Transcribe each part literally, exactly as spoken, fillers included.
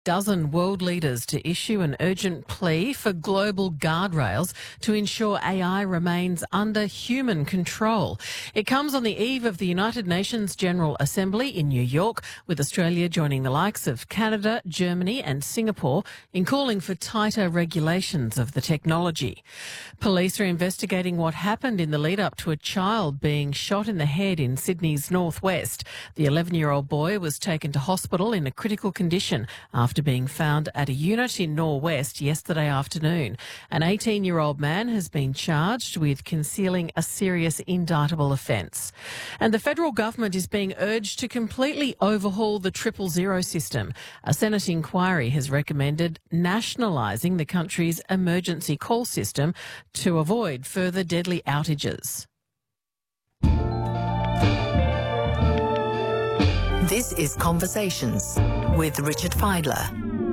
Dozen world leaders to issue an urgent plea for global guardrails to ensure A I remains under human control. It comes on the eve of the United Nations General Assembly in New York, with Australia joining the likes of Canada, Germany and Singapore in calling for tighter regulations of the technology. Police are investigating what happened in the lead up to a child being shot in the head in Sydney's northwest. The eleven-year-old boy was taken to hospital in a critical condition after after being found at a unit in Norwest yesterday afternoon. An eighteen-year-old man has been charged with concealing a serious indictable offence. And the federal government is being urged to completely overhaul the triple zero system. A Senate inquiry has recommended nationalising the country's emergency call system to avoid further deadly outages. This is Conversations with Richard Fidler.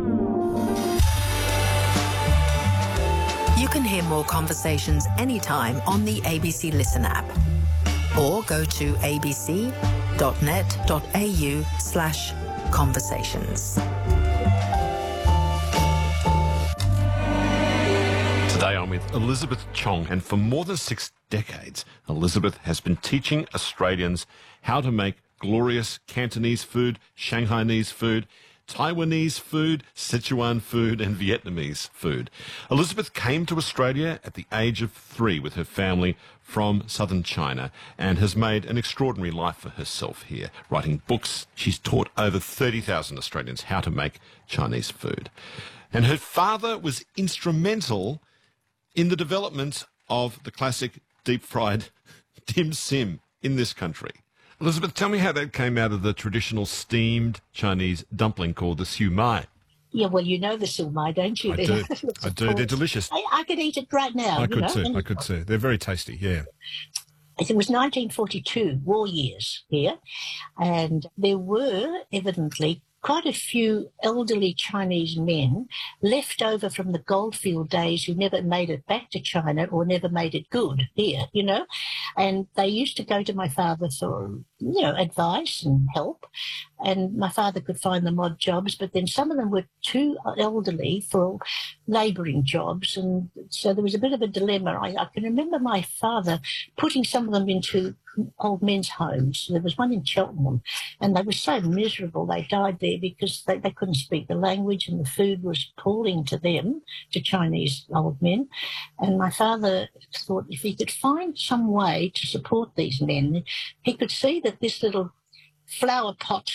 You can hear more conversations anytime on the A B C Listen app, or go to abc.net.au slash conversations. Today I'm with Elizabeth Chong, and for more than six decades, Elizabeth has been teaching Australians how to make glorious Cantonese food, Shanghainese food, Taiwanese food, Sichuan food and Vietnamese food. Elizabeth came to Australia at the age of three with her family from southern China and has made an extraordinary life for herself here. Writing books, she's taught over thirty thousand Australians how to make Chinese food. And her father was instrumental in the development of the classic deep-fried dim sim in this country. Elizabeth, tell me how that came out of the traditional steamed Chinese dumpling called the siu mai. Yeah, well, you know the siu mai, don't you? I do. I do. They're delicious. I, I could eat it right now. I you could know? too. And I could too. They're very tasty, yeah. It was nineteen forty-two, war years here, and there were evidently quite a few elderly Chinese men left over from the goldfield days who never made it back to China or never made it good here, you know. And they used to go to my father for, you know, advice and help. And my father could find them odd jobs, but then some of them were too elderly for labouring jobs. And so there was a bit of a dilemma. I, I can remember my father putting some of them into old men's homes. There was one in Cheltenham, and they were so miserable. They died there because they, they couldn't speak the language, and the food was appalling to them, to Chinese old men. And my father thought if he could find some way to support these men, he could see that this little flower pot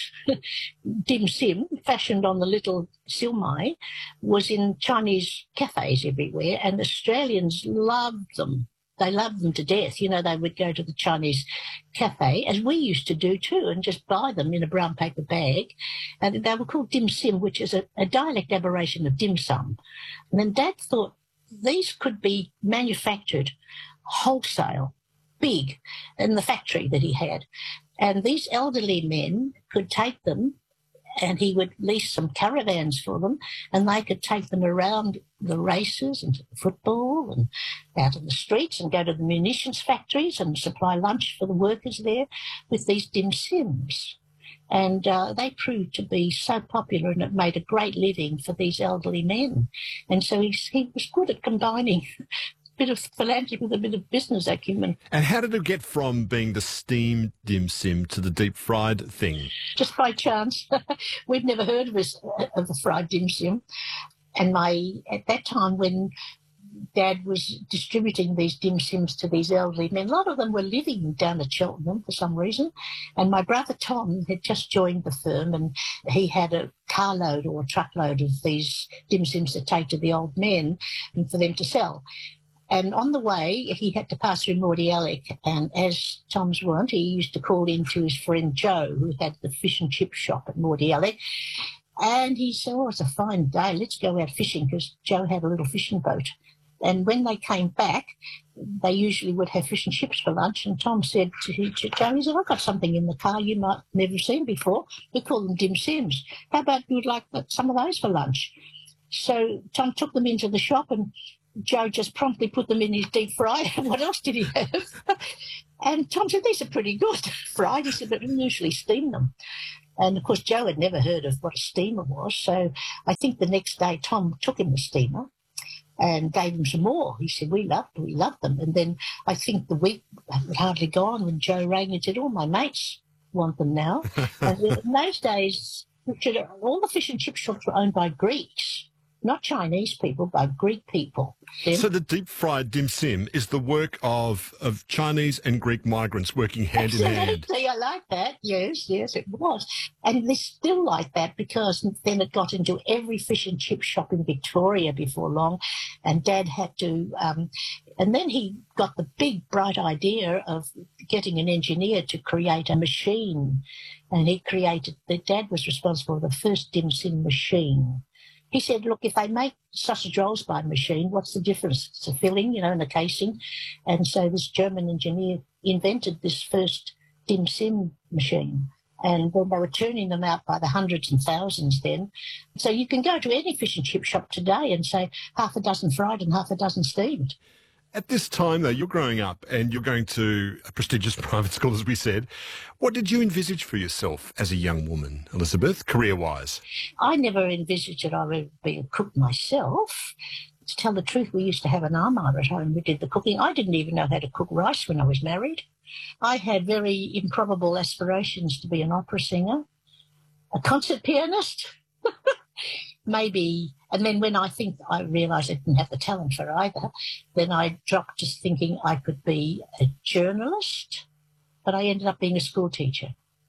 dim sim fashioned on the little siu mai was in Chinese cafes everywhere, and Australians loved them. They loved them to death. You know, they would go to the Chinese cafe, as we used to do too, and just buy them in a brown paper bag. And they were called dim sim, which is a, a dialect aberration of dim sum. And then Dad thought these could be manufactured wholesale, big, in the factory that he had. And these elderly men could take them, and he would lease some caravans for them, and they could take them around the races and football and out in the streets and go to the munitions factories and supply lunch for the workers there with these dim sims. And uh, they proved to be so popular, and it made a great living for these elderly men. And so he, he was good at combining bit of philanthropy with a bit of business acumen. And how did it get from being the steamed dim sim to the deep fried thing? Just by chance. We'd never heard of, this, of the fried dim sim. And my at that time when Dad was distributing these dim sims to these elderly men, a lot of them were living down at Cheltenham for some reason. And my brother Tom had just joined the firm, and he had a carload or a truckload of these dim sims to take to the old men and for them to sell. And on the way, he had to pass through Mordialloc, and as Tom's wont, he used to call in to his friend Joe, who had the fish and chip shop at Mordialloc. And he said, oh, it's a fine day, let's go out fishing, because Joe had a little fishing boat. And when they came back, they usually would have fish and chips for lunch. And Tom said to, to Joe, he said, I've got something in the car you might never have seen before. We call them dim sims. How about you'd like some of those for lunch? So Tom took them into the shop, and Joe just promptly put them in his deep fryer. What else did he have? And Tom said, these are pretty good fried. He said, but we usually steam them. And, of course, Joe had never heard of what a steamer was. So I think the next day Tom took him a steamer and gave him some more. He said, we loved, we loved them. And then I think the week had hardly gone when Joe rang and said, all my mates want them now. And in those days, all the fish and chip shops were owned by Greeks, not Chinese people, by Greek people. Then, so the deep-fried dim sim is the work of, of Chinese and Greek migrants working hand in hand. Absolutely, I like that. Yes, yes, it was. And they're still like that because then it got into every fish and chip shop in Victoria before long, and Dad had to... Um, and then he got the big, bright idea of getting an engineer to create a machine. And he created... The Dad was responsible for the first dim sim machine. He said, look, if they make sausage rolls by machine, what's the difference? It's a filling, you know, and a casing. And so this German engineer invented this first dim sim machine. And then they were turning them out by the hundreds and thousands then. So you can go to any fish and chip shop today and say half a dozen fried and half a dozen steamed. At this time, though, you're growing up and you're going to a prestigious private school, as we said. What did you envisage for yourself as a young woman, Elizabeth, career-wise? I never envisaged that I would be a cook myself. To tell the truth, we used to have an armour at home. We did the cooking. I didn't even know how to cook rice when I was married. I had very improbable aspirations to be an opera singer, a concert pianist, maybe. And then when I think I realised I didn't have the talent for either, then I dropped to thinking I could be a journalist, but I ended up being a school teacher.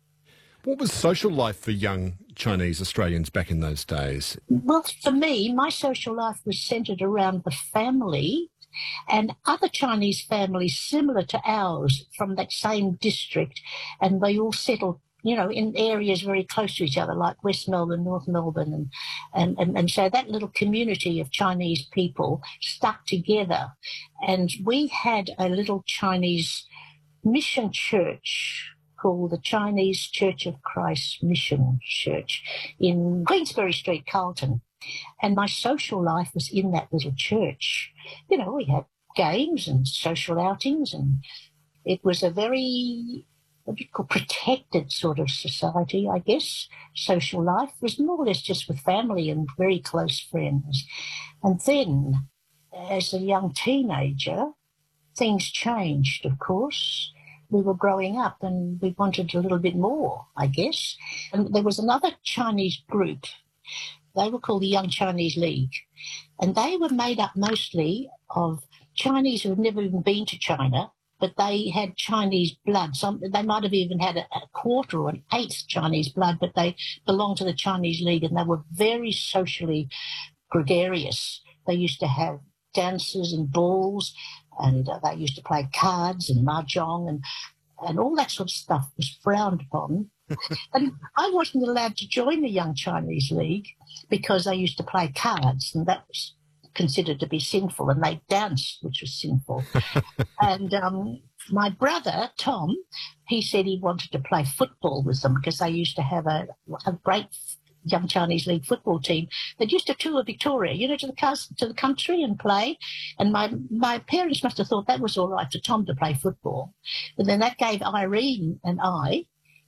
What was social life for young Chinese Australians back in those days? Well, for me, my social life was centred around the family and other Chinese families similar to ours from that same district, and they all settled, you know, in areas very close to each other, like West Melbourne, North Melbourne. And, and, and, and so that little community of Chinese people stuck together. And we had a little Chinese mission church called the Chinese Church of Christ Mission Church in Queensbury Street, Carlton. And my social life was in that little church. You know, we had games and social outings, and it was a very... what you call protected sort of society, I guess. Social life was more or less just with family and very close friends. And then, as a young teenager, things changed, of course. We were growing up and we wanted a little bit more, I guess. And there was another Chinese group. They were called the Young Chinese League. And they were made up mostly of Chinese who had never even been to China, but they had Chinese blood. Some, they might have even had a, a quarter or an eighth Chinese blood, but they belonged to the Chinese League, and they were very socially gregarious. They used to have dances and balls, and uh, they used to play cards and mahjong, and, and all that sort of stuff was frowned upon. And I wasn't allowed to join the Young Chinese League because they used to play cards, and that was considered to be sinful, and they danced, which was sinful. And um, my brother, Tom, he said he wanted to play football with them because they used to have a, a great Young Chinese League football team that used to tour Victoria, you know, to the to the country and play. And my, my parents must have thought that was all right for Tom to play football. But then that gave Irene and I,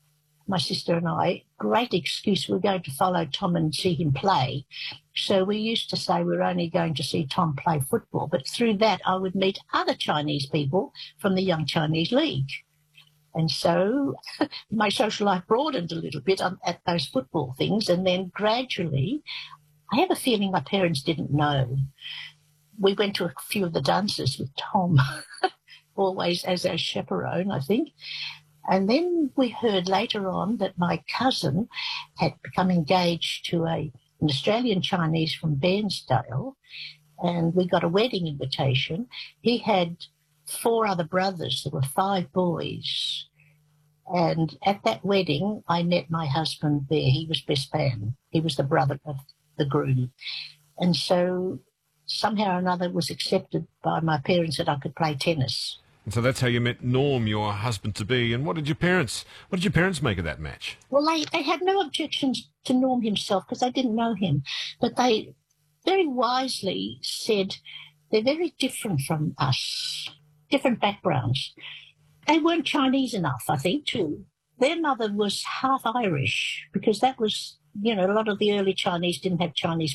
my sister and I, great excuse. We were going to follow Tom and see him play. So we used to say we were only going to see Tom play football. But through that, I would meet other Chinese people from the Young Chinese League. And so my social life broadened a little bit on, at those football things. And then gradually, I have a feeling my parents didn't know. We went to a few of the dances with Tom, always as our chaperone, I think. And then we heard later on that my cousin had become engaged to a, an Australian Chinese from Bairnsdale, and we got a wedding invitation. He had four other brothers. There were five boys. And at that wedding, I met my husband there. He was best man. He was the brother of the groom. And so somehow or another it was accepted by my parents that I could play tennis. And so that's how you met Norm, your husband-to-be. And what did your parents, what did your parents make of that match? Well, they, they had no objections to Norm himself because they didn't know him. But they very wisely said they're very different from us, different backgrounds. They weren't Chinese enough, I think, to Their mother was half Irish because that was, you know, a lot of the early Chinese didn't have Chinese